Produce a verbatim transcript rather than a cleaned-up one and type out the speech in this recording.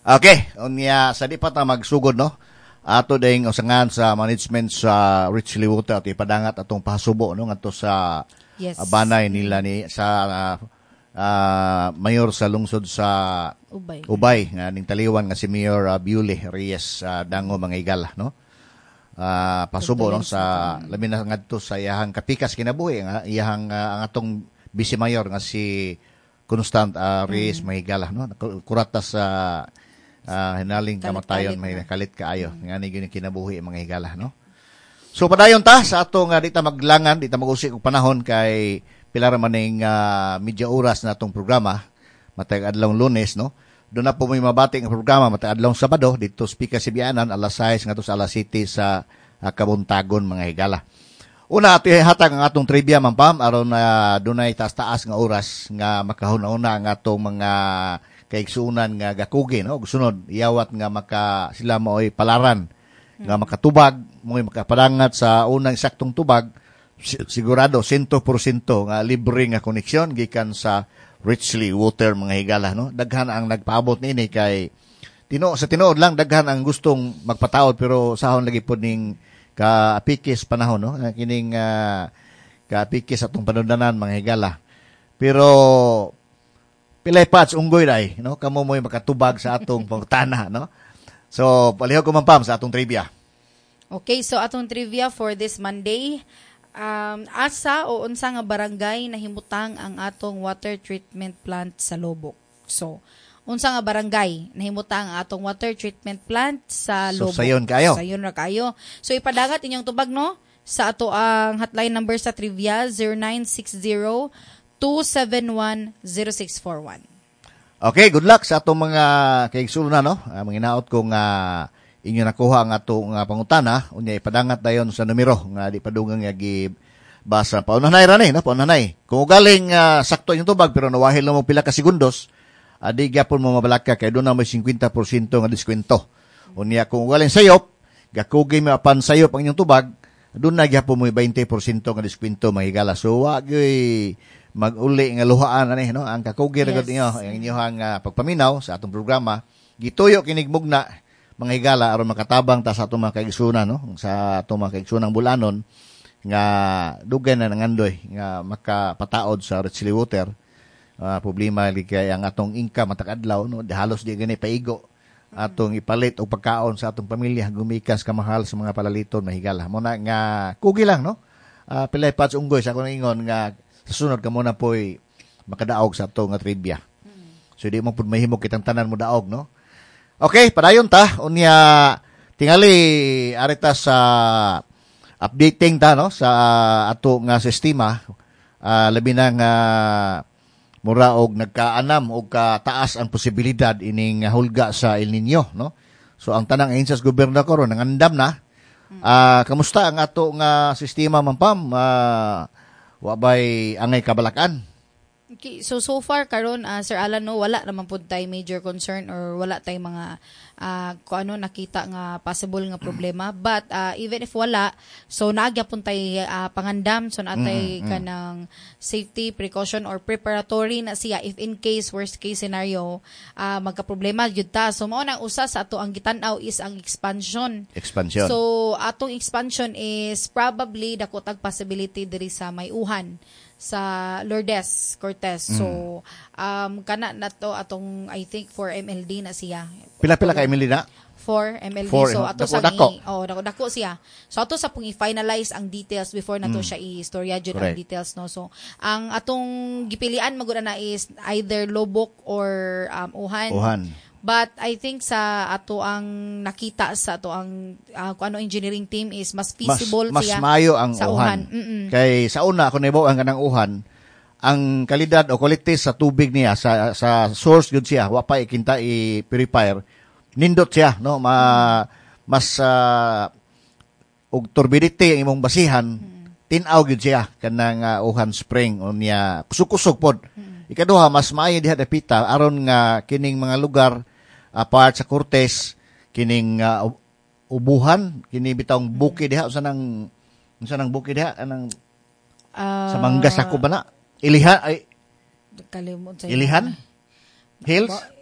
Okay, unya sa di pa ta magsugod no. Ato ding usangan sa management sa Richley Water at ipadangat atong pahasubo no ngadto sa Yes. uh, banay nila ni sa uh, uh, mayor sa lungsod sa Ubay. Ubay nga ning taliwan nga si Mayor uh, Beauty Reyes uh, Dango Mangigala no. Uh, pasubo no sa labi na ngadto sa iyahang kapikas kinabuhi nga iyahang uh, ang atong vice mayor nga si Constant uh, Reyes mm. Mangigala no. Kurata sa uh, hinaling kamatayon may kalit kaayo mm. nga ni gyud kinabuhi mga higala no. So padayon ta sa ato nga di ta maglangan, di ta mag-usik og panahon kay pilar man ning uh, media oras na atong programa matay adlong Lunes no. Doon na po may mabati nga programa matay adlong Sabado dito Speaker Sibianan alas sais ngadto sa alas siyete sa uh, Kabuntagon mga higala. Una ato hatag ang atong trivia man pam aron na uh, dunay taas-taas nga oras nga makahuna-una ang atong mga kaigsuunan nga gakugi no ug sunod iyawat nga maka sila maoy palaran nga makatubag mo'y makapadangat sa unang saktong tubag sigurado one hundred percent nga libre nga koneksyon gikan sa Richley Water mga higala no. Daghan ang nagpaabot niini kay tino sa tinuod lang daghan ang gustong magpataod pero sahon lagi pod ning kaapikis panahon no kining uh, kaapikis atong panundanan mga higala. Pero pilay pats unggoy dai no kamo mo'y makatubag sa atong pangutana no. So palihog ko man pam sa atong trivia. Okay, so atong trivia for this Monday, um, asa o unsa nga barangay nahimutang ang atong water treatment plant sa Lobok. So, unsa nga barangay nahimutang ang atong water treatment plant sa Lobok. So, sayon kayo. Sayon ra kayo. So, ipadagat inyong tubag no sa ato ang hotline number sa trivia zero nine six zero two seven one zero six four one. Okay, good luck sa atong mga kaigsunan no. Uh, manginaot kong uh, inyo nakuha ang atong uh, pangutana unya ipadangat dayon sa numero nga di padugang nga gibasa paunanay ra ni no paunanay. Kung galing uh, sakto yung tubag pero nawahil na mo pila ka segundos, adi uh, gyapon mo mabalaka kay do na may fifty percent nga diskwento. Unya kung galing sayop, gakugi mo apan sayop ang inyong tubag, doon na gyapon mo twenty percent nga diskwento mahigala. So wa gyud mag-uli nga luhaan ani no ang kakugi ra gud inyo ang inyohang uh, pagpaminaw sa atong programa gituyo kinig mugna mga higala aron makatabang ta sa atong mga kaigsunan no sa atong mga kaigsunang bulanon nga dugay na nangandoy nga makapataod sa Richley Water. Uh, problema kay ang atong income matag adlaw no di halos di gani paigo atong ipalit og pagkaon sa atong pamilya gumikas kamahal sa mga palaliton mahigala mo na nga kugi lang no uh, pilay pats unggoy sa akong ingon nga sa sunod ka muna po'y makadaog sa ito nga trivia. So, di mo po mahimog kitang tanan mo daog, no? Okay, padayon ta. Unya, tingali, arita sa updating ta, no? Sa ato nga sistema, uh, labi na nga mura og nagkaanam og kataas ang posibilidad ining hulga sa El Nino, no? So, ang tanang ahinsas gobyerno karon nangandam na. Uh, kamusta ang ato nga sistema, mampam? Uh, wabay angay kabalakan. Okay, so so far karon uh, Sir Alan no wala naman pud tay major concern or wala tay mga uh, kung ano nakita nga possible nga problema but uh, even if wala so naagya pud tay uh, pangandam so natay mm, kanang mm. safety precaution or preparatory na siya if in case worst case scenario uh, magka problema gyud ta. So mao nang usa sa ato ang gitan-aw is ang expansion. Expansion. So atong expansion is probably dako tag possibility diri sa Mayuhan sa Lourdes Cortez. Mm. So, um, kana na to atong, I think, four M L D na siya. Pila-pila ka M L D na? four M L D. Four, so, ato dako, sa dako. i- oh, dako, dako siya. So, ato sa pong i-finalize ang details before na to mm. siya i-storya dyan ang details. No? So, ang atong gipilian maguna na is either Lobok or um, Uhan. Uhan. But I think sa ato ang nakita sa ato ang uh, kung ano engineering team is mas feasible mas, siya. Mas mayo ang sa Uhan. Uhan. Kay sa una, kung naibaw ang kanang Uhan, ang kalidad o quality sa tubig niya, sa sa source yun siya, wa pa ikinta i-purifier, nindot siya, no? Ma, mas uh, og turbidity ang imong basihan, hmm. tinaw yun siya, kanang uh, Uhan Spring, o niya, kusog-kusog pod. Hmm. Ikaduha, mas maayo diha dapita, aron nga kining mga lugar, uh, part sa Cortez, kining uh, ubuhan, kining bitawng buki diha, usa nang, usa nang buki diha, anang, uh, sa Manggas ako ba na? Ilihan, ay, kalimot sa Ilihan? Hills?